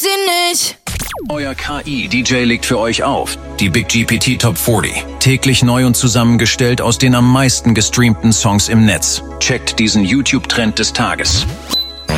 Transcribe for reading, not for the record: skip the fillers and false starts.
sie nicht. Euer KI-DJ legt für euch auf. Die Big GPT Top 40. Täglich neu und zusammengestellt aus den am meisten gestreamten Songs im Netz. Checkt diesen YouTube-Trend des Tages.